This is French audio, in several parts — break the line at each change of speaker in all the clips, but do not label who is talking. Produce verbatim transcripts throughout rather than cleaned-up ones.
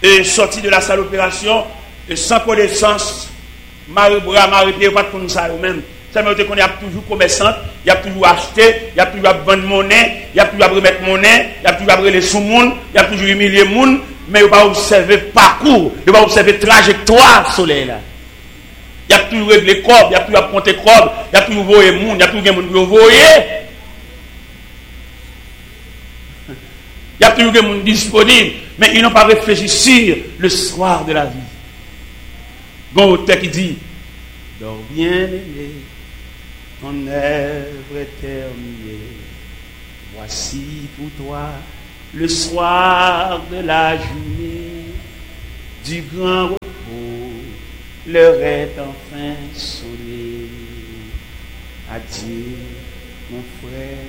et sorti de la salle d'opération, et sans connaissance, Marie Bras, Marie Pierre, pas de ça eux-mêmes. Ça veut dire qu'on a toujours commerçant, il y a toujours acheté, il y a toujours vendre monnaie, il y a toujours remettre monnaie, il y a toujours les sous-monde, il y a toujours humilier monde, mais il ne va pas observer parcours, il va observer trajectoire soleil là. Il y a toujours réglé corps, il y a toujours compter corps, il y a toujours voyer monde, il y a toujours des monde pour voyer. Il y a toujours des monde disponible, mais ils n'ont pas réfléchi sur le soir de la vie. Bon auteur qui dit, dors bien aimé, ton œuvre est terminée. Voici pour toi le soir de la journée, du grand repos, l'heure est enfin sonnée. Adieu, mon frère,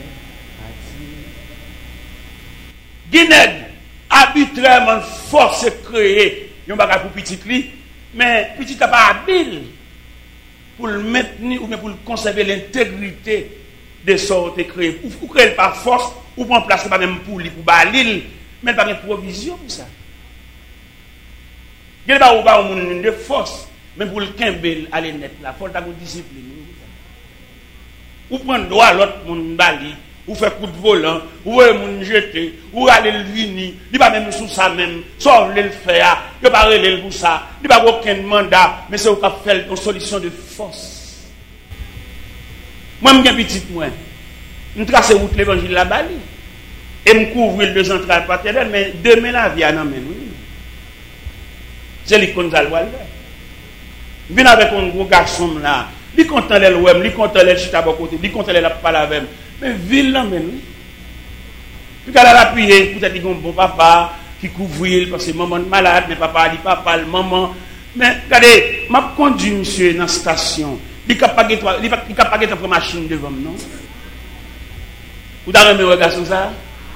adieu. Guinée, arbitrairement force créée, yon bagay pour petit li, mais petit n'a pas habile pour le maintenir ou bien pour conserver l'intégrité de sortes créées. Ou créer par force, ou prendre place pas même pour lui, pour balil, mais pas de provision pour ça. Il n'y a pas de force, mais pour le kembel aller net là, il faut avoir discipline. Ou prendre droit à l'autre monde bali, ou faire coup de volant, ou moun jeter, ou aller le vini, il pas même sous ça même, sauf le faire, il pas relé pour ça, il pas aucun mandat, mais c'est au cap faire une solution de force. Moi je suis petit moi. Je trace route l'évangile la bali et me couvre le deux entrailles paternelles, mais demain la vie en amène oui. C'est lui qu'on va le faire. Je viens avec un gros garçon là, il content le web, il content le chita côté, il content la parler avec. Mais ville l'emmène oui. Puis quand elle a appuyé, peut-être qu'il y a un bon papa qui couvre parce que maman est malade, mais papa dit papa, le maman. Mais regardez, m'a conduit monsieur dans la station. Il n'a pas de machine devant moi, non? Vous avez un garçon ça?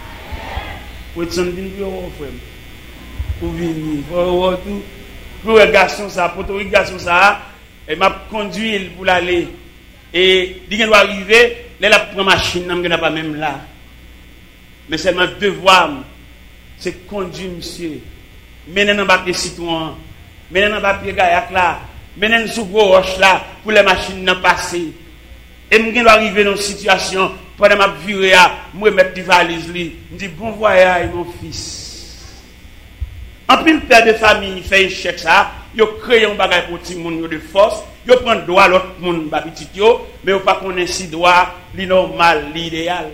Vous êtes un frère. Vous venez, vous tout. Pour un garçon ça, pour un garçon ça, il m'a conduit pour aller. Et il doit arriver, là, la première machine, il n'a pas même là. Mais seulement devoir, c'est conduire monsieur. Mener dans le citoyen, mener dans le pied gaillac là, mener sous gros roche là, pour les machines n'en passer. Et je dois arriver dans une situation, pendant ma virée, je vais mettre des valises, je dis bon voyage mon fils. En plus, le père de famille fait un chèque ça, il crée un bagage pour tout le monde de force, il prend droit à l'autre monde, mais il ne pas connaître si droit, normal, l'idéal.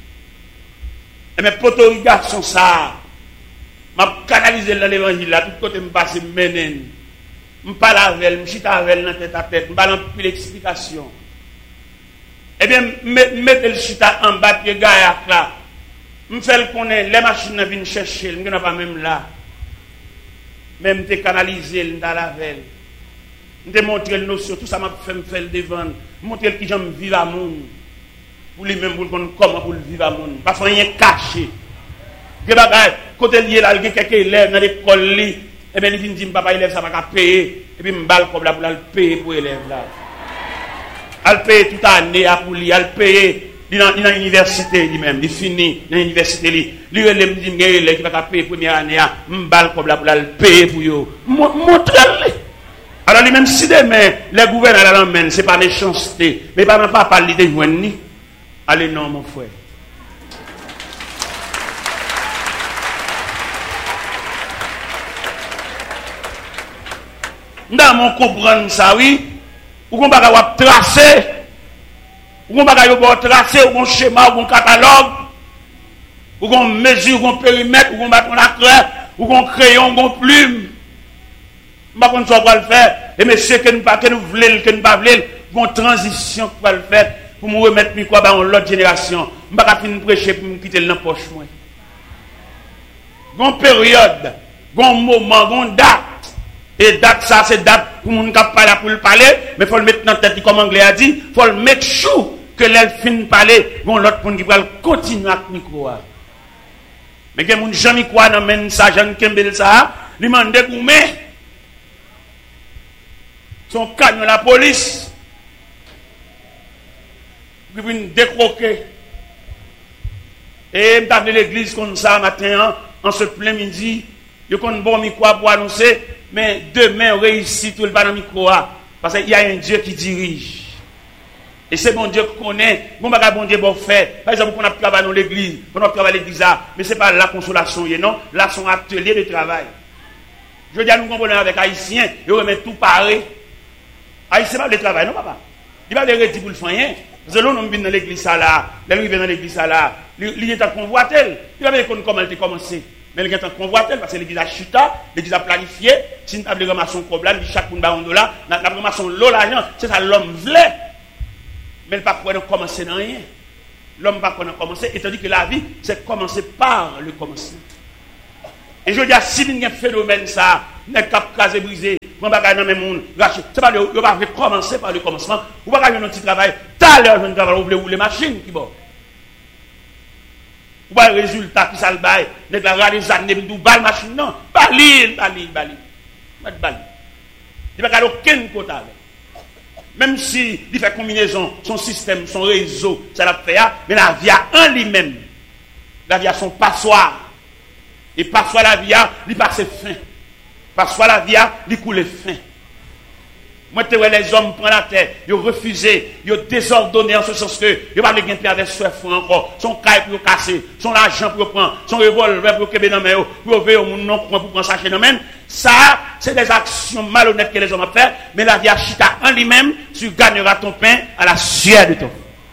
Mais pour les garçons, ça, je canalise dans l'évangile, là, tout côté, je passe, je mène, je parle avec elle, je chita avec elle dans tête à tête, je parle plus d'explication. Eh bien, mettez le chita en bas de gaillac là. Je fais le connaître, les machines viennent chercher, je ne suis pas même là. Même te canaliser dans la veille. Je te montrer le notion, tout ça m'a fait me faire le devant. Montrer qui j'aime vivre à monde. Pour lui-même, pour le comment pour le vivre à monde. Pas faire rien caché. Côté lié là, il y a quelques élèves dans l'école, et bien il vient dire, papa, élève, ça va payer. Et puis, je me balle comme là pour le payer pour l'élève là. Elle paye toute l'année pour lui, elle paye dans l'université lui-même, il finit dans l'université lui. Lui, il me dit, il va payer la première année, je me balle comme là pour le payer pour lui. Montre-le. Alors, lui-même, si demain, les gouverneurs l'emmènent, ce n'est pas méchanceté, mais pas pas parler de joindre. Allez, non, mon frère. Dans mon comprendre ça, oui. Ou qu'on va tracer, ou qu'on va tracer, ou qu'on schéma, ou qu'on catalogue, ou qu'on mesure, ou qu'on périmètre, ou qu'on bat la craie, ou qu'on crayon, ou qu'on plume. Je ne sais pas quoi le faire. Et monsieur, que nous ne voulons, que nous ne voulons, qu'on transition pour le faire, pour me remettre quoi dans l'autre génération. Je ne vais pas finir prêcher pour me quitter dans la poche. Gon période, gon moment, gon date. Et date ça, c'est date pour mon cap parler pour le parler, mais il faut le mettre dans la tête comme anglais a dit, il faut le mettre chou que l'elle fin de parler, gon l'autre pour qui va continuer avec micro. Mais que mon jamais quoi dans men ça, Jean Kembel ça, lui mande goumé. Son camion la police. Qui vient décroquer. Et m't'a l'église comme ça matin en ce plein midi. Yo kon bon micro pour annoncer, mais demain on réussit tout le pas dans micro parce qu'il y a un Dieu qui dirige. Et c'est bon Dieu qu'on connaît, bon bagage bon Dieu bon fait. Par exemple, on a travaillé dans l'église, on a travaillé dans l'église là, mais c'est pas la consolation, non, là son atelier de travail. Je veux dire nous comprenons avec haïtiens, ils remettent tout pareil. Haïtien pas le travail, non papa. Il va le retirer pour le faire rien. Parce que l'on vient dans l'église là, là il vient dans l'église là, il est en convoitel. Il va dire comment elle a commencé. Mais il est en convoitel parce que l'église a chuta, l'église a planifié, si nous avons ramassé un problème, chaque monde a un dollar, nous avons ramassé l'eau l'argent, c'est ça l'homme voulait. Mais il ne peut pas commencer dans rien. L'homme ne peut pas commencer, et tandis que la vie, c'est commencer par le commencement. Et je dis, si il y a un phénomène, ça, n'est pas casé, brisé, on va gagner dans le monde, c'est pas le, on va commencer par le commencement, on va gagner un petit travail, t'as l'heure de travail, vous voulez rouler machine qui bon. Ou pas le résultat qui s'en baille, n'est pas les années, nous balle machine, non, balil, balil, balil, balil. Il n'y a pas aucun quota. Même si il fait combinaison, son système, son réseau, ça l'a fait, mais la vie a un lui-même. La vie a son passoire. Et passoire la vie a, il passe fin. Passoire la vie a, il coule fin. Moi, tu vois les hommes prennent la terre, ils ont refusé, ils ont désordonné en ce sens que ils n'ont pas de gain avec ce front encore. Son caille pour casser, son argent pour prendre, son revolver pour qu'il dans main, pour ouvrir au monde non pour prendre ça chez nous même. Ça, c'est des actions malhonnêtes que les hommes ont fait, mais la vie a chita en lui-même, tu gagneras ton pain à la sueur de ton.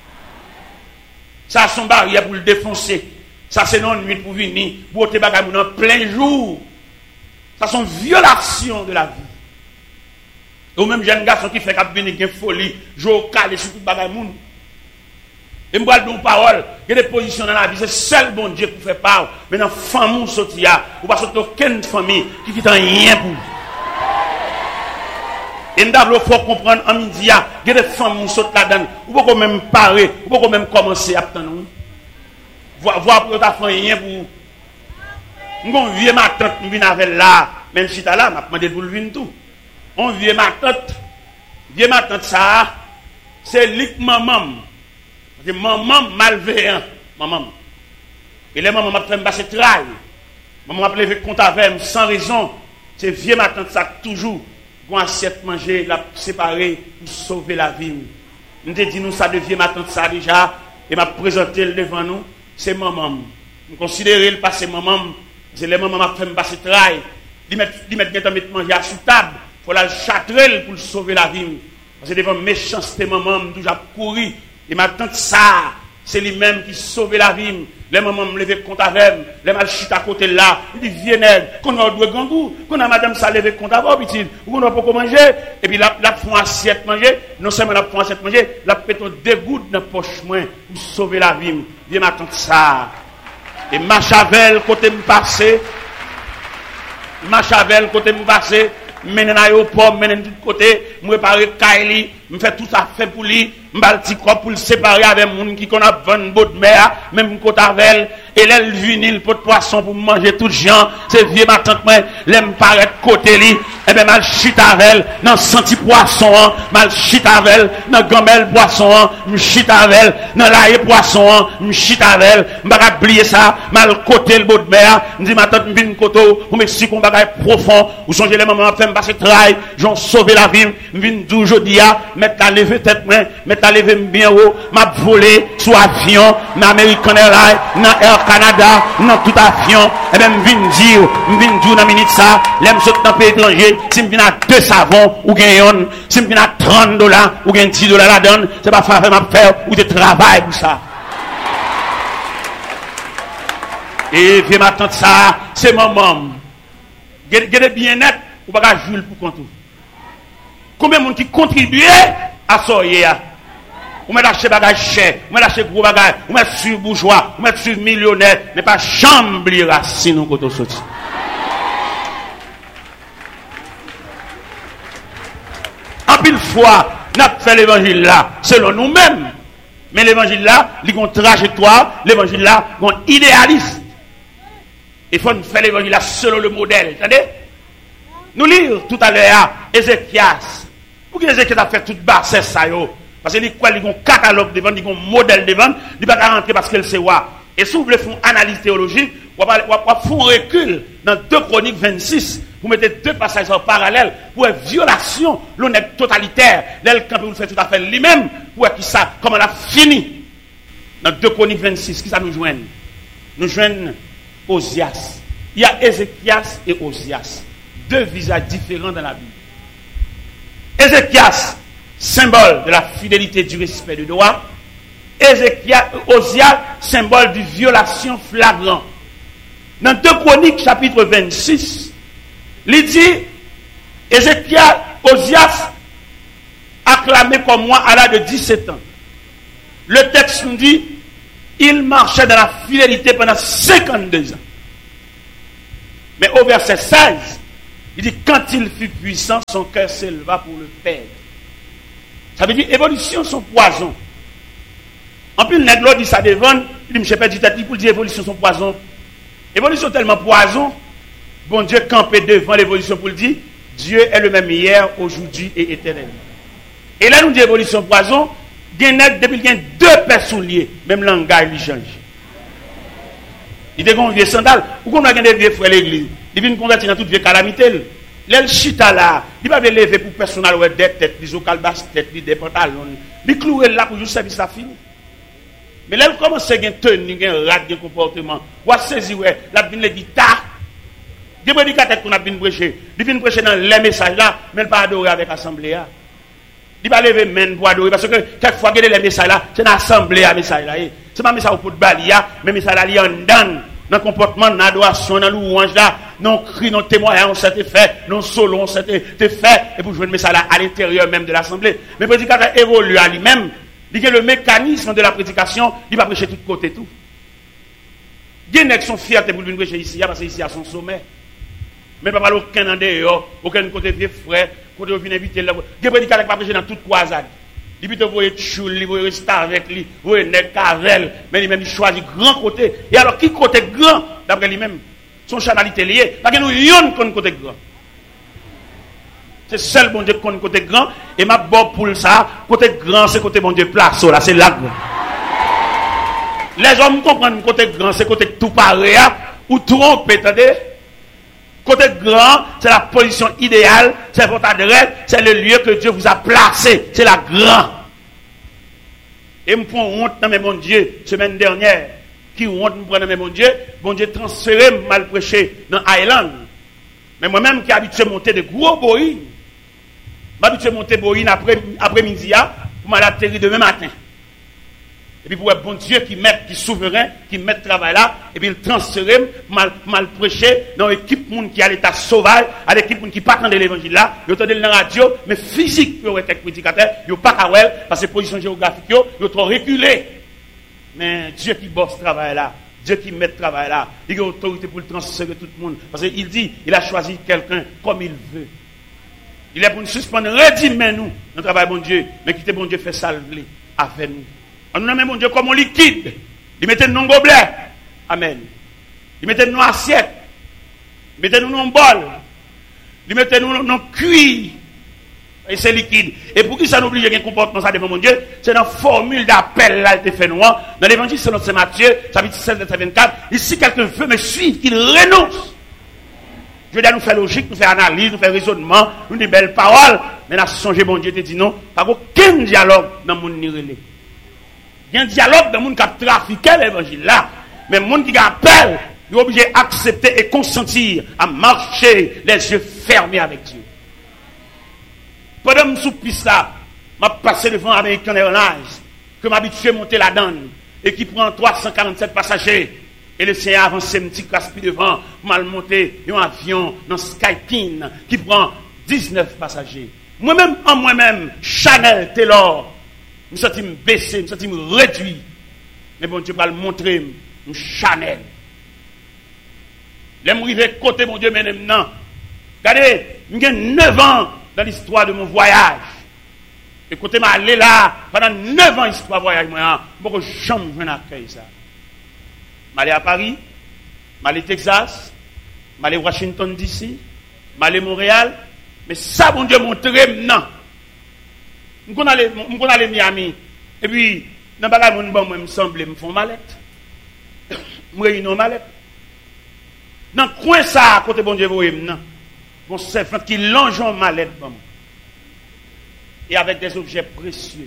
Ça, son barrière pour le défoncer. Ça, c'est non nuit pour venir, pour te bagaille en plein jour. Ça, sont violations de la vie. Ou même jeune garçon qui fait qu'il y a une folie, jouer au calé sur tout le bagage. Et je vais dire parole, il y a des positions dans la vie, c'est seul bon Dieu pour faire part. Mais dans la famille, il y a aucune famille qui quitte rien pour vous. Et nous devons comprendre en midi, il y a des familles qui sautent là-dedans. Vous pouvez même parer, vous pouvez même commencer à attendre. Voir pour ta famille rien pour vous. Je viens ma tante, je viens avec là, même si tu es là, je demandé pour le venir tout. On vient ma tante, vient ma tante ça, c'est lik maman. C'est maman malveillant, maman. Et les mamans m'a fait me passer travail. Maman m'a levé compte avec sans raison. C'est vieux ma tante ça toujours, qu'on assiette manger, la séparer pour sauver la vie. Nous te dit nous ça devient ma tante ça déjà, et m'a présenté devant nous, c'est maman. Nous considérons le passé maman, c'est les mamans m'a fait me passer travail. Ils mettent, ils mettent manger à sous table. Il faut la châtrer pour sauver la vie. Parce que devant méchanceté, maman, toujours couru. Et ma tante, ça, c'est lui-même qui sauve la vie. Les mamans me lever compte avec, les mal chute à côté là. Il dit, viens, qu'on a deux gangou, qu'on a madame ça lever compte avec, petit, ou qu'on a pas manger. Et puis la, la font assiette manger. Non seulement la font assiette manger, la péton deux gouttes dans la poche moins pour sauver la vie. Viens, ma tante, ça. Et ma chavel, côté me passer. Ma chavel, côté me passer. Menen aéroport, menen de tout côté, me préparer Kaili, me fait tout ça fait pour lui, m'bal petit corps pour le séparer avec moun qui qu'on a vingt bottes de mer, même côté avec et l'elle vinil pot de poisson pour manger tout gens, c'est vieux ma tante moi, l'aime paraître côté li, et ben mal chute avec dans senti poisson, mal chute avec dans gamelle poisson, me chute avec dans l'ail poisson, me chute avec, m'pa oublier ça, mal côté le botte de mer, me dit ma tante m'vinn koto, pour m'expliquer un bagage profond, ou songer les mamans fait passer travail, j'en sauver la vie, m'vinn dou jodi a, mettre la lever tête moi, mettre la lever bien haut, m'a volé sous avion, dans American Airlines, dans Air Canada, dans tout avion, et ben m'vinn dire, m'vinn dire dans minute ça, l'aime saute dans pays étranger, si m'vinn à deux savons ou gagne, si m'vinn à trente dollars ou gagne dix dollars la donne, c'est pas faire m'a faire ou de travail pour ça. Et viens m'attendre ça, c'est maman. Gardez bien net, ou pas jouer pour compte. Combien de monde qui contribue à ça hier? Ou met acheter bagage cher, ou met acheter gros bagage, ou met sur bourgeois, ou met sur millionnaire, mais pas chambre racine ou côté sorti. En pile fois, n'a fait l'évangile là selon nous-mêmes. Mais l'évangile là, il y a une trajectoire, l'évangile là, il y a un idéalisme. Il faut faire l'évangile là selon le modèle. Attendez? Nous lire tout à l'heure Ézéchias. Pour que Ézéchias a fait toute basse ça yo. Parce qu'il dit quoi, il y a un catalogue devant, il y a un modèle devant, il ne va pas rentrer parce qu'il sait quoi. Et si vous voulez faire une analyse théologique, vous allez faire un recul dans deux Chroniques vingt-six. Vous mettez deux passages en parallèle pour une violation, l'honnête totalitaire. L'elle, quand vous le faites tout à fait lui-même, pour qui ça, comment elle a fini. Dans deux Chroniques vingt-six, qui ça nous joigne? Nous joignons Osias. Il y a Ézéchias et Osias. Deux visages différents dans la Bible. Ézéchias, symbole de la fidélité, du respect du droit. Ézéchias, Osias, symbole de violation flagrante. Dans deux Chroniques, chapitre vingt-six, il dit, Ézéchias, Osias, acclamé comme moi à l'âge de dix-sept ans. Le texte nous dit, il marchait dans la fidélité pendant cinquante-deux ans. Mais au verset seize, il dit, quand il fut puissant, son cœur s'éleva pour le perdre. Ça veut dire, évolution, son poison. En plus, le nègre dit ça devant, il dit, je ne sais pas, dit pour dire, évolution, son poison. Évolution tellement poison, bon Dieu campé devant l'évolution pour le dire, Dieu est le même hier, aujourd'hui et éternellement. Et là, nous dit évolution poison, il y a depuis deux personnes liées, même langage, il change. Il y a des vieux sandales, ou qu'on a des vieux frères l'église, il vient convertir dans toute vieille calamité. L'el chita là, il va lever pour personnel ou des têtes, des ocalbas têtes, des pantalons, il clouer là pour juste service ça fini. Mais là, il commence à gagner tenue, un rat de comportement. Ou à saisir, la bine les guitares. Des prédicateurs qu'on a bien prêché. Il vient prêcher dans les messages là, mais il pas adorer avec l'assemblée. Il va lever main pour adorer. Parce que quelquefois, les messages là, c'est dans l'assemblée à message là. C'est pas message pour de balia, mais message là, il y a un dan. Dans le comportement, dans l'adoration, dans louange là, non cri, non témoignage, on s'était fait, non solo, on s'était fait. Et pour jouer le message là à l'intérieur même de l'assemblée. Mais le prédicateur évolue à lui-même. Il y a le mécanisme de la prédication, il va prêcher de tous côtés tout. Il y a des gens qui sont fiers pour venir prêcher ici, parce que ici à son sommet. Mais pas aucun en dehors, aucun côté vieux frère, côté où vient inviter là. Il y a des prédicateurs qui va prêcher dans toute croisade. Il peut vous voyez choule, il vous rester avec lui, vous voyez nèg cavel, mais lui-même il choisit grand côté. Et alors qui côté grand d'après lui-même? Son chanalité lié, parce que nous yon qu'on côté grand. C'est seul bon Dieu qu'on côté grand et ma bon pour ça côté grand c'est côté bon Dieu place là c'est là. Les hommes comprennent côté grand c'est côté tout pareil ou trompe attendez. Côté grand c'est la position idéale, c'est votre adresse, c'est le lieu que Dieu vous a placé, c'est la grand. Et me prend honte dans mes bon Dieu semaine dernière qui honte me prend dans mes bon Dieu, bon Dieu transféré mal prêché dans Island. Mais moi-même qui habitué monter de gros boïs je suis habitué monter Boïne après, après-midi pour m'atterrir demain matin. Et puis pour être bon Dieu qui met, qui est souverain, qui met le travail là, et puis il transfère, mal, mal prêcher dans l'équipe qui a l'état sauvage, à l'équipe qui n'a pas attendu l'évangile là, il entend dans la radio, mais physique pour être prédicateur, il n'y a pas qu'à well, parce que position géographique, il est trop reculé. Mais Dieu qui bosse ce travail là, Dieu qui met le travail là, il a autorité pour le transférer tout le monde. Parce qu'il dit, il a choisi quelqu'un comme il veut. Il est pour nous suspendre, redimez nous, notre travail, bon Dieu, mais quittez bon Dieu, fait salver avec nous. On nous met bon Dieu comme un liquide. Il mettait nous dans gobelet. Amen. Il mettait nous dans assiette. Il mettait nous dans bol. Il mettait nous dans cuir. Et c'est liquide. Et pour qui ça n'oblige un comportement ça devant mon Dieu, c'est dans la formule d'appel là, il fait noir. Dans l'évangile selon Saint Matthieu, chapitre sept, verset vingt-quatre, ici quelqu'un veut me suivre, qu'il renonce. Je veux dire, nous faire logique, nous faire analyse, nous faire raisonnement, nous des belles paroles, mais là, songez, bon Dieu te dit non, pas aucun dialogue dans le monde nirélé. Il y a un dialogue dans le monde qui a trafiqué l'évangile là, mais le monde qui appelle, il est obligé d'accepter et consentir à marcher les yeux fermés avec Dieu. Pendant que je suis piste là, je suis passé devant American Airlines, que m'habitué à monter la donne, et qui prend trois cent quarante-sept passagers. Et le Seigneur avance un petit caspi devant, mal monté, un avion dans Skyteam qui prend dix-neuf passagers. Moi-même, en moi-même, Chanel, Taylor, je me sens baissé, je me sens réduit. Mais bon Dieu va le montrer, Chanel. Les m'arriver côté, mon Dieu, maintenant. Regardez, j'ai neuf ans dans l'histoire de mon voyage. Et côté m'a allé là, pendant neuf ans, histoire de voyage, moi, je ne peux jamais accueillir ça. Je suis à Paris, je suis à Texas, je suis à Washington D C, je suis à Montréal, mais ça, bon Dieu, montre maintenant. Je suis allé à Miami, et puis, dans le bagage, je me semble, je me fais mallette. Je réunion mallette. Dans le coin ça, à côté bon Dieu, vous non. Bon serpent qui longe en mallette. Et avec des objets précieux.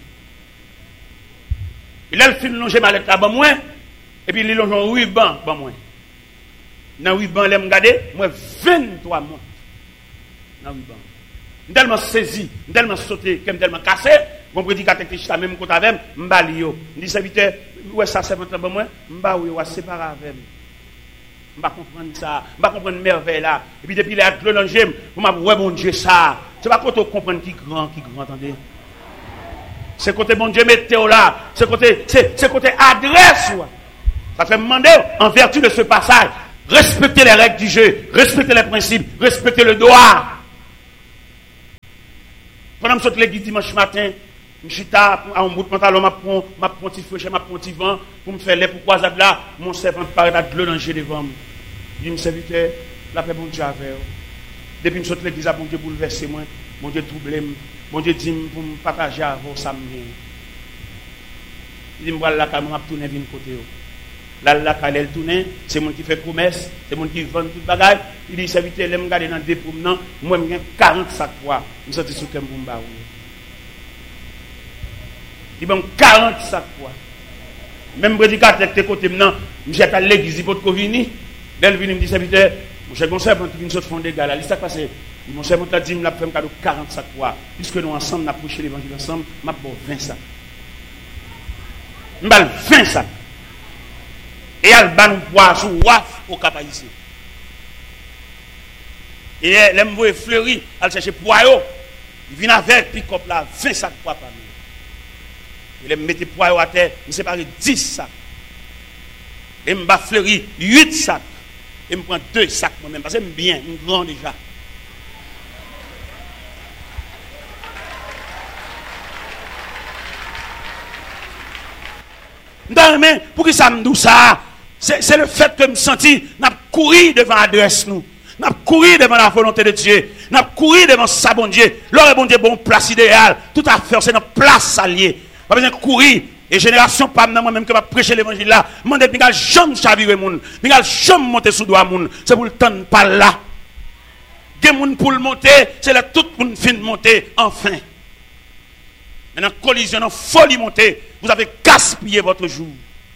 Il a le film longer mallette là, bon moi. Et puis il longe en ruban, bon moi. Dans le ruban, je regarde, moi vingt-trois montres. Dans le ruban. Je suis tellement saisi, je suis tellement sauté, je suis tellement cassé. Mon prédicateur qui est même côté avec moi, je suis dit, serviteur, ouais, ça c'est votre moi, je suis séparé avec moi. Je ne comprends pas ça, je ne comprends pas merveille là. Et puis depuis les actes de l'angème, je me dis, ouais, mon Dieu, ça. C'est pas quand on comprend qui grand, qui grand, attendez. C'est côté bon Dieu, mettez-vous là. C'est côté, c'est côté adresse. Ça fait demander, en vertu de ce passage, respectez les règles du jeu, respectez les principes, respectez le droit. Pendant que je suis l'église dimanche matin, je suis à un bout de pantalon, je prends un petit feu, je prends un petit vent, pour me faire les pourquoi ça là, mon servant paraît de l'eau danger devant moi. Je me serviteur, la paix bon Dieu avec. Depuis que je suis l'église, bon Dieu bouleversé moi, bon Dieu troublé moi, bon Dieu dit pour me partager avec vous, ça me vient. Il dit, voilà la caméra, je tourne vers côté. Là, la caméra, elle tourne, c'est mon qui fait promesse, c'est mon qui vend tout le bagage. Il dit, serviteur, je me regarde dans des promenants, moi, je quarante sacs poids. Je suis sorti sur le Kembumba. Il y a quarante sacs poids. Même prédicateur qui est côté maintenant, je suis à l'église, il faut que vini. Belle vini me dit, serviteur, mon cher conseil, quand tu viens de fond des gars, là, il s'est passé. Mon cher conseil dit, je fait un cadeau quarante sacs poids. Puisque nous ensemble, nous avons prêché l'évangile ensemble, je vais vingt sacs. Je vais vingt sacs. Et elle va nous boire sous waf au cap ici. Et elle me voit fleurir, elle cherche poireau. Il vient avec pick-up là, vingt sacs poids par nous. Il me met poireau à terre, il me sépare dix sacs. Et me bat fleurir huit sacs. Et me prend deux sacs moi-même, parce que j'aime bien, je suis grand déjà. Non, mais pour qui ça me dit ça? C'est le fait que je me senti, n'a couru devant l'adresse nous. N'a couru devant la volonté de Dieu. N'a couru devant sa bon Dieu. L'heure bon Dieu, bon place idéale. Tout à fait, c'est notre place alliée. Pas besoin de courir. Et génération, pas moi-même qui va prêcher l'évangile là. Mon Dieu, je ne jamais chavirer moun. Je ne jamais monter sous doigt moun. C'est pour le temps pas là. Des moun pour le monter, c'est là tout le monde fin de monter, enfin. Maintenant, collision, folie monter. Vous avez gaspillé votre jour.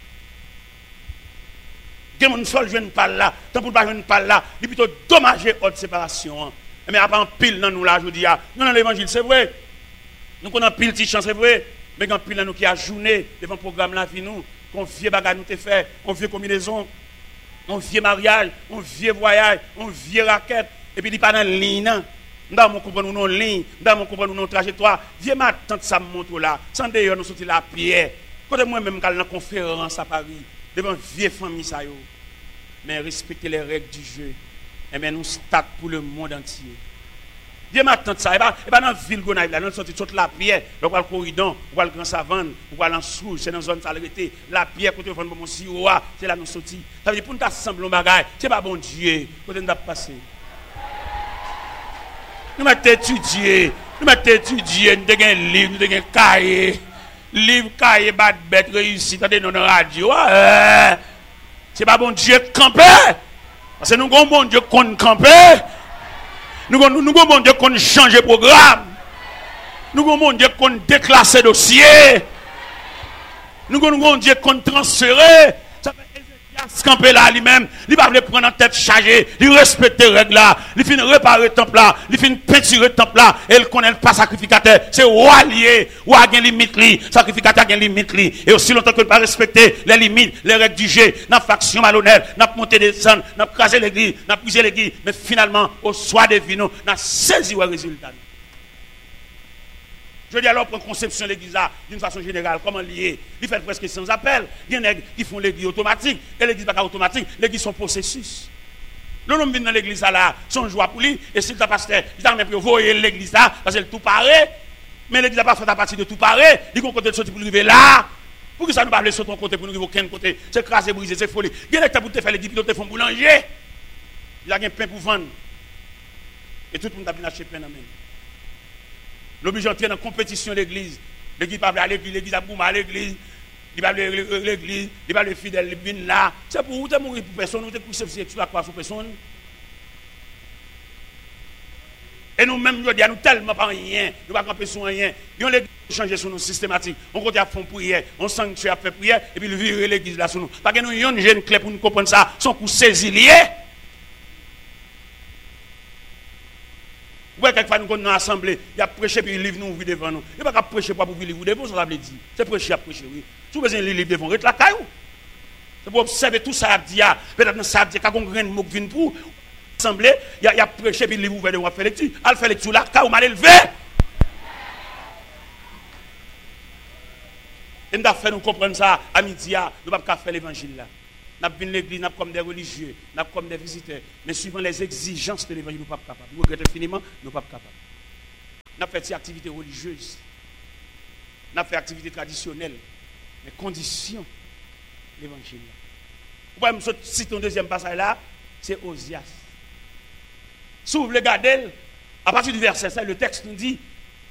Des gens ne viennent pas là, tant pour ne pas venir pas là, il est plutôt dommagé haute séparation. Mais après, en pile dans nous là, je dis, non, non, l'évangile, c'est vrai. Nous connaissons pile de chance, c'est vrai. Mais quand pile dans nous qui a journé devant le programme là, nous, qu'on vieux bagage nous te fait, on vieux combinaison, on vieux mariage, on vieux voyage, on vieux raquette, et puis il n'est pas dans la ligne. Nous avons compris nos lignes, nous avons compris nos trajectoires. Viens m'attendre ça me montre là. Sans d'ailleurs nous sortir la pierre. Quand moi-même, quand je suis en conférence à Paris, devant une vieille famille, ça y est. Mais respecter les règles du jeu. Et bien nous start pour le monde entier. Viens m'attendre ça. Et bien dans la ville, là, nous sortir toute la pierre. On va le corridor, on va le grand savane, on va l'ensouche, c'est dans la zone salubrité. La pierre, quand on va mon siroir, c'est là nous sortir. Ça veut dire pour nous assembler un bagage, c'est pas bon Dieu. Quand on a passé. Nous m'avons étudié, nous m'avons étudié, nous avons un livre, nous avons un cahier. Livre, cahier, bad bête, réussi, t'as des noms de radio. Euh, c'est pas bon Dieu camper. Parce que nous avons bon Dieu qu'on camper. Nous avons bon Dieu qu'on change de programme. Nous avons bon Dieu qu'on déclasse dossier. Nous avons bon Dieu qu'on transfère. Ça fait camper là lui-même, il va le prendre en tête chargée, il respecte les règles là, il finit réparer le temple là, il finit peinturer le temple là, et il connaît pas sacrificateur, c'est roi lié, roi a une limite li, sacrificateur a une limite li, et aussi longtemps que ne pas respecter les limites, les règles du jeu, n'a faction malhonnête, n'a monté des sons, n'a crasé l'église, n'a brisé l'église, mais finalement, au soir des vinos, n'a saisi le résultat. Je dis alors, pour conception de l'église là, d'une façon générale, comment lier? Il fait presque sans appel. Il y en a qui font l'église automatique. Et l'église n'est pas automatique, l'église sont processus. L'homme vient dans l'église là, son joie pour lui, et s'il t'a pasteur, il t'a même pour voyer l'église là, parce que tout paraît. Mais l'église n'a pas fait à partir de tout paraît. Il y a un côté de sortir pour arriver là. Pour que ça ne pas aller sur ton côté, pour nous arriver aucun côté. C'est crasé, brisé, c'est folie. Il y a des pour te faire l'église, puis te font boulanger. Il y a un pain pour vendre. Et tout le monde a bien acheté pain dans la main. L'obligé d'entrer dans la compétition de l'église. L'église pas à l'église, l'église a boum à l'église. il va l'église, il va le fidèle, il vient là. C'est pour vous, mourir pour personne, vous êtes couché sur la croix sur personne. Et nous-mêmes, nous disons tellement pas rien, nous ne pouvons pas camper sur rien. Nous avons changer sur nous systématique. On continue à faire prière, on sanctuaire à faire prière, et puis le virer l'église là sur nous. Parce que nous avons une jeune clé pour nous comprendre ça, son coup saisi lié. Vous voyez, quelquefois, nous sommes dans l'assemblée, il y a prêché, puis il livre nous, devant nous. Il n'y a pas qu'à prêcher pour vous livre devant, ça veut dire. C'est prêcher à prêcher, oui. Si vous avez un livre devant, reste la caille. C'est pour observer tout ça, peut-être que ça, quand on a un mot qui vient pour l'assemblée, il y a prêché, puis il livre ouvert, on faire lecture. Elle fait lecture là, quand on m'a élevé. Et nous avons fait nous comprendre ça à midi, nous ne pouvons pas faire l'évangile là. Nous avons vu l'église comme des religieux, nous comme des visiteurs. Mais suivant les exigences de l'évangile, nous ne sommes pas capables. Nous regrettons infiniment, nous ne sommes pas capables. Nous avons fait des activités religieuses. Nous avons fait des activités traditionnelles. Mais conditions de l'évangile. Vous pouvez me citer un deuxième passage là, c'est Osias. Si vous voulez regarder, à partir du verset cinq, le texte nous dit,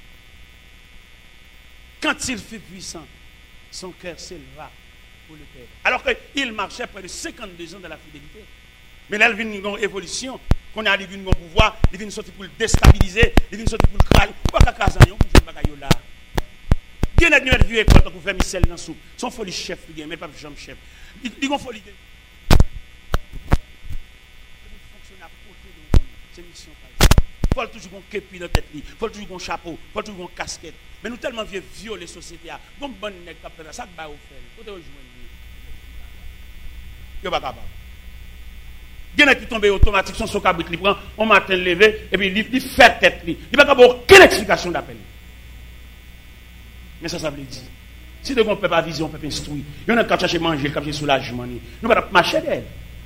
quand il fut puissant, son cœur s'éleva pour le Père. Alors qu'il marchait près de cinquante-deux ans de la fidélité. Mais là, il vient une évolution. Qu'on a arrivé à un pouvoir, il vient sortir pour le déstabiliser, il vient sortir pour le crailler. Pourquoi qu'à Kazan, pour jouer bagaille là? Bien est venu vieux école pour faire missel dans sous. Son folie chef, mais pas jambe chef. Il dit qu'on folie. Fonctionner à côté de nous. C'est mission. Il faut toujours un képi dans la tête, il faut toujours un chapeau, il faut toujours une casquette. Mais nous tellement vieux violer la société. Comme bon nèg qui fait ça, ça va faire. Côté rejoindre. Yo pas capable. Il y en a qui tombent automatique son son cabrit, il prend on matin levé et puis il fait tête lui. Il pas capable aucune explication d'appel. Mais ça ça veut dire si de on peut pas vision, on peut pas instruire. Il y en a qui chercher manger, qui chercher soulagement. Nous pas marcher d'elle.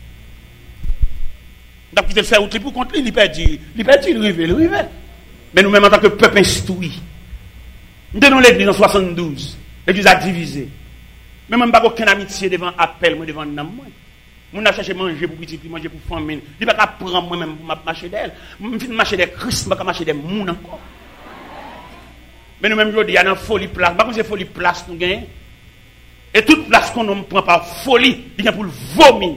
Donc, il te fait outre pour contre lui, il perd, il perd, il rive, il rive. Mais nous-mêmes, en tant que peuple instruit, nous tenons l'église en soixante-douze, l'église a divisé. Mais même pas aucune amitié devant appel, moi, devant nam, moi. Nous avons cherché manger pour petit, manger pour famille. Il ne va pas prendre moi-même pour marcher d'elle. Je ne vais pas marcher des Christ, je ne vais pas marcher des mouns encore. Mais nous-mêmes, il y a une folie place. Par contre, c'est folie place nous gagnons. Et toute place qu'on ne prend par folie, il y a pour le vomir.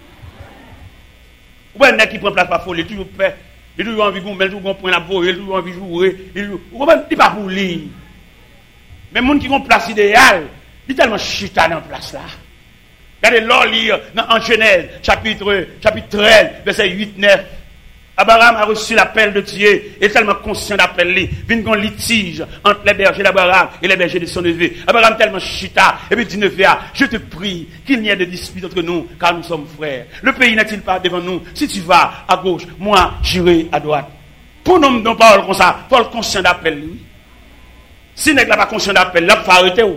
Ou bien, il qui prend place par folie, il toujours fait. Il toujours envie de gommer, il toujours prendre la voie, il toujours envie de jouer. Il n'est pas pour lui. Mais les gens qui ont place idéale, il est tellement chita dans la place là. Regardez l'or lire en Genèse, chapitre, chapitre treize, verset huit neuf. Abraham a reçu l'appel de Dieu, il est tellement conscient d'appel lui. Il y a un litige entre les bergers d'Abraham et les bergers de son neveu. Abraham tellement chita, et puis dit neveu, je te prie qu'il n'y ait de dispute entre nous, car nous sommes frères. Le pays n'est-il pas devant nous? Si tu vas à gauche, moi j'irai à droite. Pour nous, non parole comme ça, Paul conscient d'appel lui. Si n'est pas conscient d'appel, là, il faut arrêter où?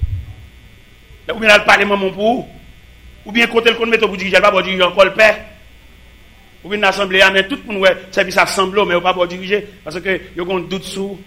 Ou bien, il parle maman pour où? Ou bien, côté le compte méthode pour dire, je ne vais pas diriger encore le père. Ou bien, l'assemblée, mais tout le monde, ouais, service assemblée, mais on ne va pas diriger, parce que, il y a un doute sur.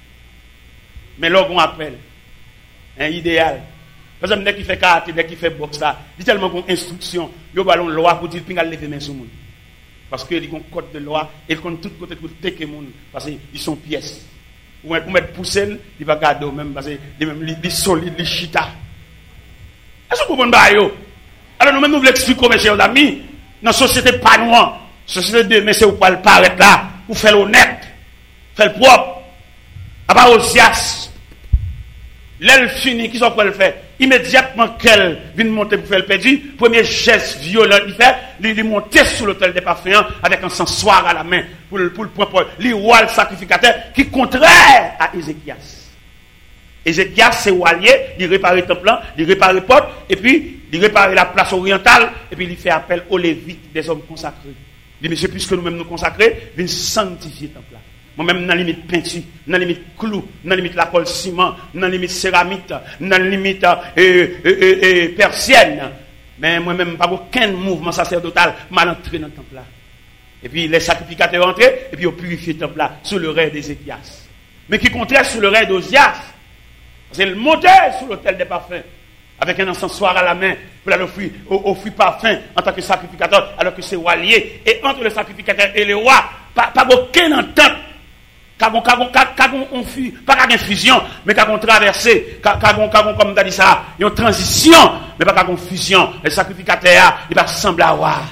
Mais là, on appelle. Un idéal. Par exemple, dès qu'il fait karaté, dès qu'il fait boxe, là, il y a tellement d'instructions, il y a une loi pour dire, qu'il a lever main sur le monde. Parce qu'il y a un code de loi, et il compte tout côté pour teker le monde, parce qu'ils sont pièces. Ou bien, pour mettre poussé, il va garder même, parce qu'il est solide, il est chita. Est-ce que vous comprenez? Alors, nous-mêmes, nous voulons expliquer, mes chers amis, dans la société pas noire, société de mais c'est où le paraître là, pour faire l'honnête, faire le propre, à part Osias. L'aile fini, qui sont pour le faire? Immédiatement qu'elle vient monter pour faire le perdu, premier geste violent qu'il fait, il monter sur l'autel des parfums avec un sensoir à la main pour le pour le propre, le roi le sacrificateur qui contraire à Ézéchias. Ézéchias, c'est Walier, il répare le temple, il répare les portes, et puis il répare la place orientale, et puis il fait appel aux Lévites, des hommes consacrés. Il dit, monsieur, puisque nous-mêmes nous consacrer, viens sanctifier le temple. Moi-même, dans la limite peinture, dans la limite clou, dans la limite la colle ciment, dans la limite céramique, dans la limite euh, euh, euh, euh, persienne. Mais moi-même, pas aucun mouvement sacerdotal mal entré dans le temple là. Et puis les sacrificateurs entrés, et puis ils purifié le temple là, sous le règne d'Ézéchias. Mais qui contraire sous le règne d'Osias. C'est le monter sur l'autel des parfums, avec un encensoir à la main, pour aller offrir, offrir parfum en tant que sacrificateur, alors que c'est roi lié. Et entre le sacrificateur et le roi, pas, pas aucune entente. Kagon, kagon, kagon, on fuit, pas kagon fusion, mais kagon traversé, kagon, kagon, comme t'as dit ça, une transition, mais pas kagon fusion. Les sacrificateurs, ils va ressembler à Wa.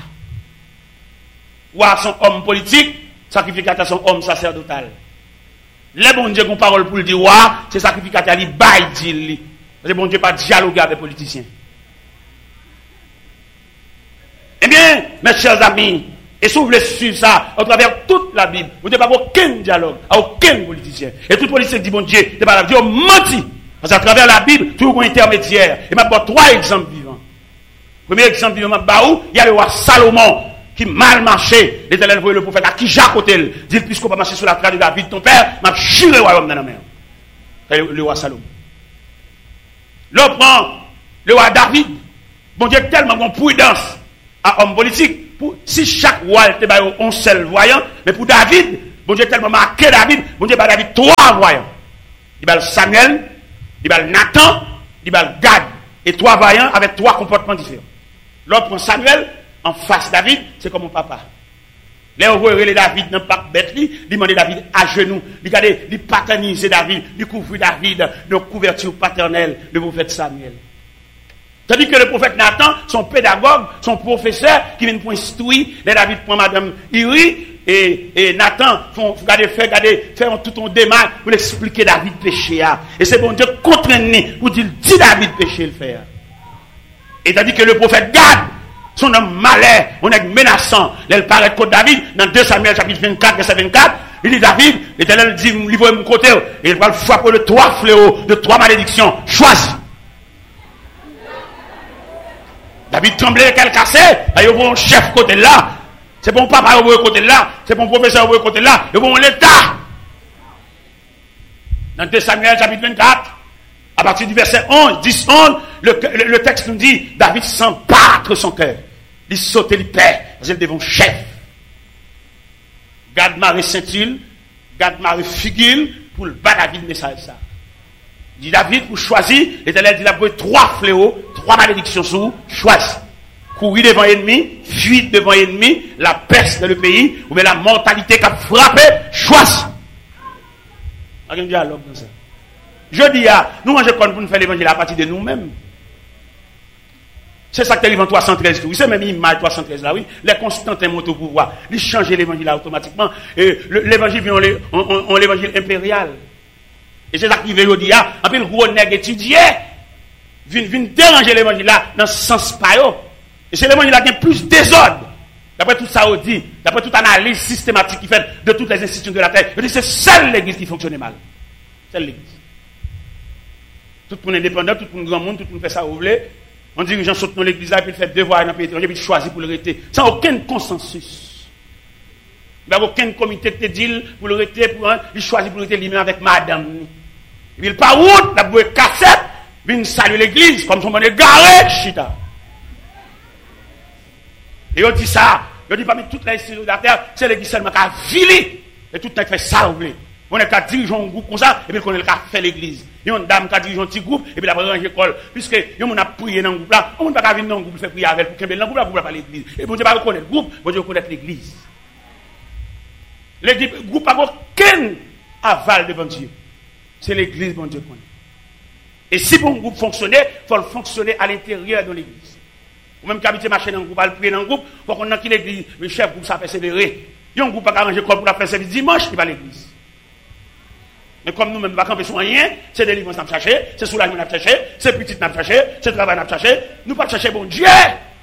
Wa sont hommes politiques, sacrificateurs sont hommes sacerdotal. Les bon Dieu qui ont parole pour le dire, Wa, c'est sacrificateurs, ils baillent, dit, parce que bon Dieu pas dialoguer avec les politiciens. Eh bien, mes chers amis, et si vous voulez suivre ça à travers toute la Bible, vous n'avez pas aucun dialogue, à aucun politicien. Et tout politicien dit, bon Dieu, tu pas Dieu menti. Parce qu'à travers la Bible, tout un intermédiaire. Et je vais trois exemples vivants. Premier exemple vivant, il y a le roi Salomon qui mal marché. L'Éternel voyait le prophète à qui Jacques Otel dit, puisqu'on va marcher sur la trace de David, ton père, m'a chiré le royaume dans la mer. C'est le roi Salomon. L'autre prend le roi David. Bon Dieu, tellement bon prudence à homme politique. Pour, si chaque roi était un seul voyant, mais pour David, bon Dieu tellement marqué David, bon Dieu, David trois voyants. Il y a Samuel, il y a Nathan, il y a Gad. Et trois voyants avec trois comportements différents. L'autre prend Samuel, en face David, c'est comme mon papa. Là, on voit David dans le parc bête, il demande David à genoux, il regarde, il paternise David, il couvre David de couverture paternelle de prophète Samuel. Tandis que le prophète Nathan, son pédagogue, son professeur, qui vient pour instruire, les David prend madame Iri, et, et Nathan, font, regardez, fait, regardez, fait tout un démarche pour expliquer David péché. Et c'est bon Dieu contraint pour dire, dis David péché le faire. Et tandis que le prophète Gad, son homme malin, on est menaçant, il paraît contre David, dans deux Samuel chapitre vingt-quatre, verset vingt-quatre, il dit David, l'Éternel dit, livre mon côté, et il va le frapper de trois fléaux, de trois malédictions, choisis. David tremblait, qu'elle cassait, il y a un chef côté là, c'est bon papa au côté là, c'est bon professeur au côté là, il y a bon l'État. Dans deux Samuel chapitre vingt-quatre, à partir du verset onze, dix, onze, le, le, le texte nous dit, David sent battre son cœur. Il saute, il perd, parce qu'il devant chef. Gad Marie Saint-Il, Gad Marie Figil, pour le bas David message ça. Il dit David, pour choisir, l'Éternel dit, il a pris trois fléaux, trois malédictions sous, choisis. Courir devant l'ennemi, fuir devant l'ennemi, la peste dans le pays, ou bien la mortalité qui a frappé, choisis. Il y a un dialogue dans ça. Je dis, ah, nous, mangeons pour nous faire l'évangile à partir de nous-mêmes. C'est ça que l'évangile trois cent treize, oui, c'est même l'image trois cent treize là, oui. Les Constantins montent au pouvoir. Ils changent l'évangile là automatiquement. Et l'évangile vient en l'évangile impérial. Et c'est ça qui veut dire, ah, un peu le gros nègre étudié, vient déranger l'évangile là dans ce sens pas. Et c'est l'évangile là qui a plus désordre. D'après tout ça, on dit, d'après toute analyse systématique qui fait de toutes les institutions de la terre, je dis c'est seule l'église qui fonctionne mal. Seule l'église. Tout le monde indépendant, tout le monde grand monde, tout le monde fait ça, vous voulez. On dit que les gens sautent dans l'église là, et puis ils font devoir dans le pays étranger, puis ils choisissent pour le rester. Sans aucun consensus. Il n'y a aucun comité de deal pour le rester, pour un, il choisit pour le rester lui-même avec madame. Et puis il part route, la bouée cassette, vient saluer l'église, comme son monde est garé, chita. Et on dit ça, on dit parmi toutes les institutions de la terre, c'est l'église seulement qui a vilé. Et tout le monde fait ça, vous voulez. On est qu'à diriger un groupe comme ça, et puis on est qu'à faire l'église. Il y a une dame qui a dirigé un petit groupe, et puis la première école. Puisque, on a prié dans un groupe là, on ne peut pas venir dans un groupe, faire prier avec, pour qu'il y ait un groupe là, pour pas l'église. Et bon Dieu va reconnaître le groupe, bon Dieu reconnaître l'église. Le groupe n'a aucun aval devant Dieu. C'est l'église, bon Dieu connaît. Et si pour un groupe fonctionner, il faut le fonctionner à l'intérieur de l'église. Ou même qu'habiter marcher dans un groupe, à le prier dans un groupe, il faut qu'on ait qui l'église, le chef groupe, ça persévérer. Il y a un groupe qui a arrangé pour la faire service dimanche, il va à l'église. Mais comme nous-mêmes, nous ne pouvons pas rien, c'est des livres qu'on a cherché, c'est soulagement qu'on a cherché, c'est petit qu'on a cherché, c'est travail qu'on a cherché, nous ne pouvons pas chercher bon Dieu.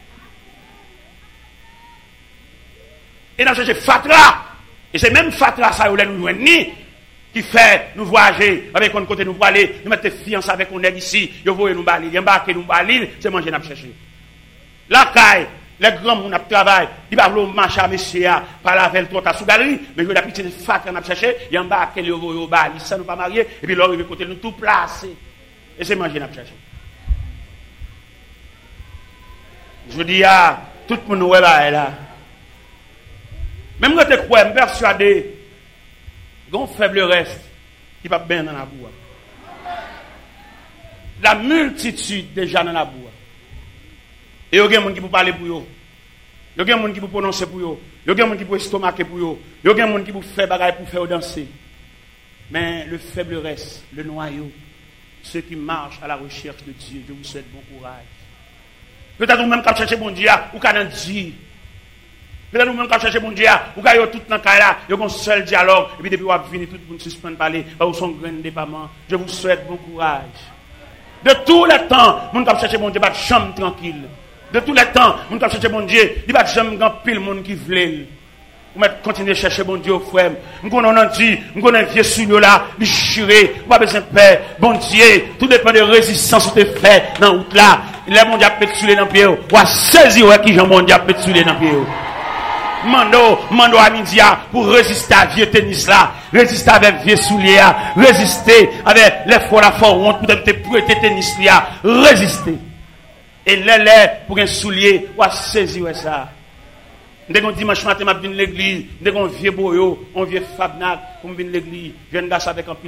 Et nous avons cherché Fatra. Et c'est même Fatra, ça, où nous jouons ni, qui fait nous voyager, avec un côté nous pour aller, nous mettre fiancés avec un nègre ici, nous voyons nous balir, nous embarquer nous balir, c'est manger nous chercher. La caille, les grands gens qui travaillent, ils ne vont pas marcher à monsieur, par la veille, tout à sous galerie, mais je vais appeler des Fatra qu'on a cherché, ils embarquent les au balir, ça nous pas marier, et puis là, ils vont côté nous tout placer. Et c'est manger nous chercher. Je dis à tout le monde est là. Même quand tu crois, je suis persuadé, il y a un faible reste qui va bien dans la boue. La multitude déjà dans la boue. Et il y a des gens qui peuvent parler pour eux. Il y a des gens qui peuvent prononcer pour eux. Il y a des gens qui peuvent estomaquer pour eux. Il y a des gens qui peuvent faire bagaille pour faire danser. Mais le faible reste, le noyau, ceux qui marchent à la recherche de Dieu, je vous souhaite bon courage. Peut-être vous-même qui cherchez bon Dieu, ou qui avez Dieu. Peut-être vous-même qui cherchez bon Dieu, ou qui avez tout dans le cas là, vous avez un seul dialogue, et puis depuis vous avez fini, tout le monde suspend de parler, vous son grand départ. Je vous souhaite bon courage. De tous les temps, vous qui cherchez bon Dieu, pas de chambre tranquille. De tous les temps, vous qui cherchez bon Dieu, il n'y a pas de chambre grand pile monde qui veut. Vous continuez à chercher bon Dieu, frère. Nous connaissons dit, nous connaissons vieux souillot là, déchiré, pas besoin de paix. Bon Dieu, tout dépend de résistance que tu fais dans la route là. Les monde a pété dans le pied. Ou à saisir qui j'en monde a pété dans le pied. Mando, mando à midi pour résister à vieux tennis là, résister avec vieux souliers, résister avec les fois la fois honte pour te prêter tennis là, résister. Et les les pour un soulier, ou à saisir ça. Dès qu'on dimanche matin, je viens à l'église, dès qu'on vieux boyo, on vieux fabnac, pour venir à l'église, je viens avec un